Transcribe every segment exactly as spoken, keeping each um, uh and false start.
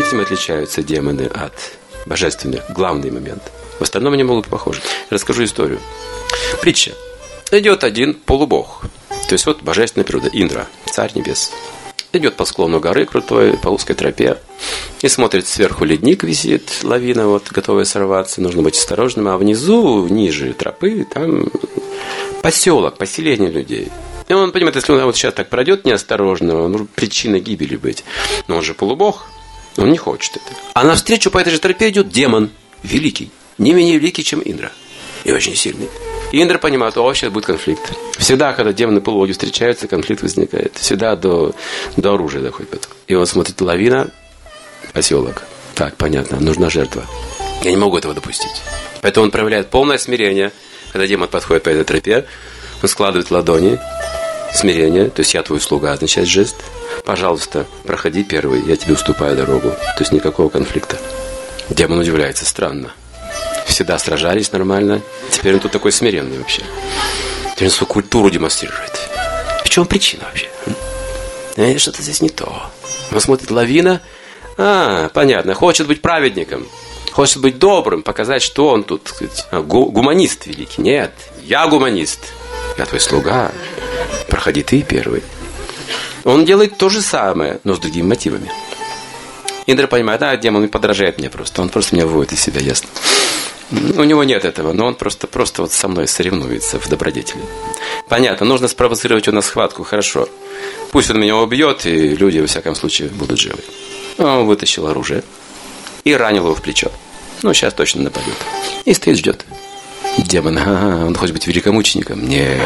Этим отличаются демоны от божественных. Главный момент. В остальном они могут быть похожи. Расскажу историю. Притча. Идет один полубог. То есть вот божественная природа. Индра, царь небес. Идет по склону горы крутой, по узкой тропе. И смотрит, сверху ледник висит, лавина вот готовая сорваться. Нужно быть осторожным. А внизу, ниже тропы, там поселок, поселение людей. И он понимает, если он вот сейчас так пройдет неосторожно, он может причиной гибели быть. Но он же полубог, он не хочет это. А навстречу по этой же тропе идет демон, великий, не менее великий, чем Индра. И очень сильный. И Индра понимает, о, сейчас будет конфликт. Всегда, когда демоны и полубоги встречаются, конфликт возникает. Всегда до, до оружия доходит. И он смотрит, лавина, поселок. Так, понятно, нужна жертва. Я не могу этого допустить. Поэтому он проявляет полное смирение. Когда демон подходит по этой тропе, он складывает ладони, смирение, то есть я твой слуга, означает жест. Пожалуйста, проходи первый, я тебе уступаю дорогу. То есть никакого конфликта. Демон удивляется, странно. Всегда сражались нормально. Теперь он тут такой смиренный вообще. Теперь он свою культуру демонстрирует. В чем причина вообще? Э, что-то здесь не то. Он смотрит, лавина. А, понятно, хочет быть праведником. Хочет быть добрым, показать, что он тут, сказать, гуманист великий. Нет, я гуманист. Я твой слуга. Проходи ты первый. Он делает то же самое, но с другими мотивами. Индра понимает, а, демон подражает мне просто. Он просто меня выводит из себя, ясно. У него нет этого, но он просто, просто вот со мной соревнуется в добродетели. Понятно, нужно спровоцировать его на схватку, хорошо. Пусть он меня убьет, и люди, во всяком случае, будут живы. Он вытащил оружие и ранил его в плечо. Ну, сейчас точно нападет. И стоит, ждет. Демон, ага, он хочет быть великомучеником. Нет.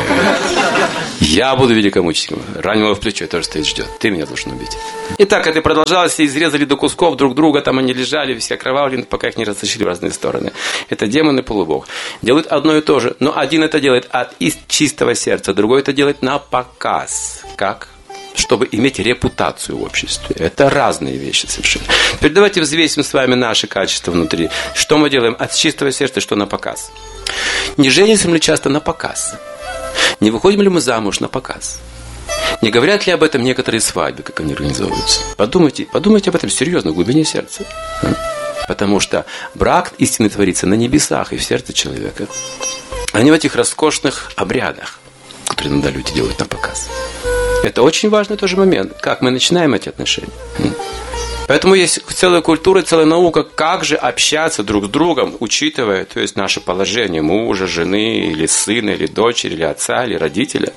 Я буду великомучеником. Ранил его в плечо и тоже стоит, ждет. Ты меня должен убить. И так это продолжалось, и изрезали до кусков друг друга. Там они лежали, все окровавлены, пока их не растащили в разные стороны. Это демон и полубог. Делают одно и то же. Но один это делает от из чистого сердца, другой это делает на показ. Как? Чтобы иметь репутацию в обществе. Это разные вещи совершенно. Теперь давайте взвесим с вами наши качества внутри. Что мы делаем от чистого сердца, что на показ? Не женимся ли часто на показ? Не выходим ли мы замуж на показ? Не говорят ли об этом некоторые свадьбы, как они организовываются? Подумайте, подумайте об этом серьезно, в глубине сердца. Потому что брак истинный творится на небесах и в сердце человека. А не в этих роскошных обрядах, которые иногда люди делают на показ. Это очень важный тоже момент, как мы начинаем эти отношения. Поэтому есть целая культура, целая наука, как же общаться друг с другом, учитывая, то есть наше положение мужа, жены, или сына, или дочери, или отца, или родителя.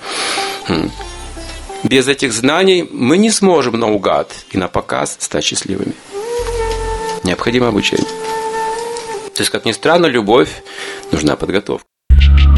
Без этих знаний мы не сможем наугад и на показ стать счастливыми. Необходимо обучение. То есть, как ни странно, любовь нужна подготовка.